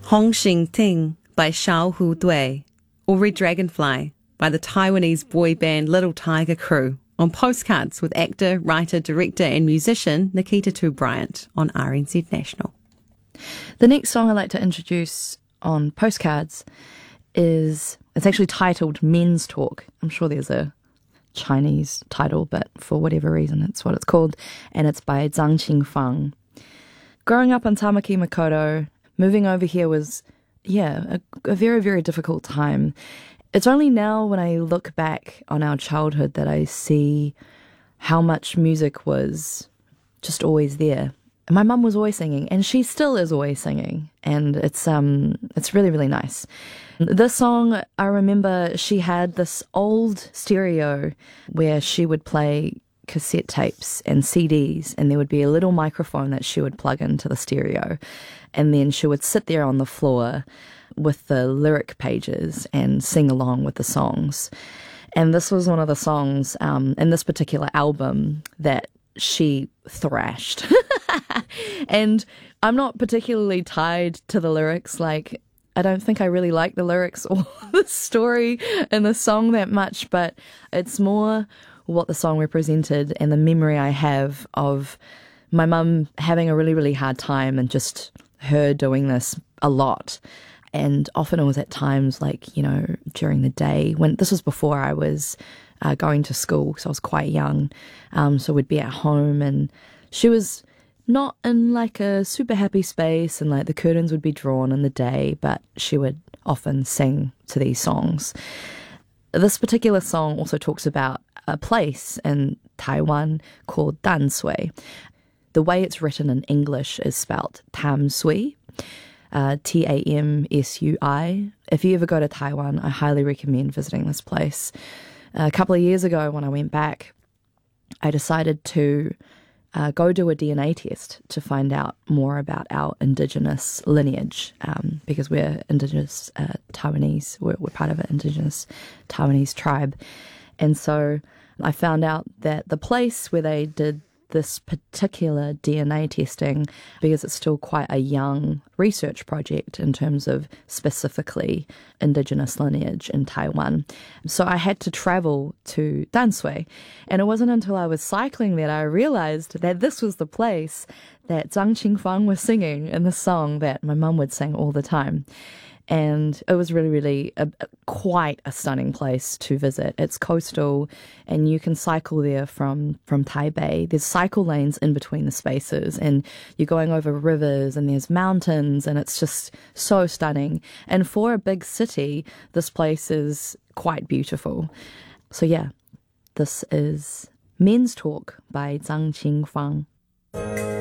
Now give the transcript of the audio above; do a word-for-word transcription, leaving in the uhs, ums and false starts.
Hong Xing Ting by Xiao Hu Dui, or Red Dragonfly by the Taiwanese boy band Little Tiger Crew on postcards with actor, writer, director and musician Nikita Tu Bryant on R N Z National. The next song I'd like to introduce on postcards is, it's actually titled Men's Talk. I'm sure there's a Chinese title, but for whatever reason it's what it's called, and it's by Zhang Qingfang. Growing up in Tamaki Makaurau, moving over here was, yeah, a, a very, very difficult time. It's only now when I look back on our childhood that I see how much music was just always there. And my mum was always singing, and she still is always singing, and it's um it's really, really nice. This song, I remember she had this old stereo where she would play cassette tapes and C Ds, and there would be a little microphone that she would plug into the stereo, and then she would sit there on the floor with the lyric pages and sing along with the songs. And this was one of the songs um, in this particular album that she thrashed. And I'm not particularly tied to the lyrics. Like, I don't think I really like the lyrics or the story in the song that much, but it's more what the song represented and the memory I have of my mum having a really, really hard time and just her doing this a lot. And often it was at times like, you know, during the day when this was before I was uh, going to school, so I was quite young. Um, so we'd be at home and she was not in like a super happy space and like the curtains would be drawn in the day, but she would often sing to these songs. This particular song also talks about a place in Taiwan called Dansui. The way it's written in English is spelt Tam Sui. Uh, T A M S U I. If you ever go to Taiwan, I highly recommend visiting this place. A couple of years ago when I went back, I decided to uh, go do a D N A test to find out more about our indigenous lineage, um, because we're indigenous uh, Taiwanese, we're, we're part of an indigenous Taiwanese tribe. And so I found out that the place where they did this particular D N A testing, because it's still quite a young research project in terms of specifically indigenous lineage in Taiwan. So I had to travel to Dansui. And it wasn't until I was cycling that I realized that this was the place that Zhang Qingfang was singing in the song that my mum would sing all the time. And it was really, really a, a, quite a stunning place to visit. It's coastal, and you can cycle there from, from Taipei. There's cycle lanes in between the spaces, and you're going over rivers, and there's mountains, and it's just so stunning. And for a big city, this place is quite beautiful. So yeah, this is Men's Talk by Zhang Qingfang.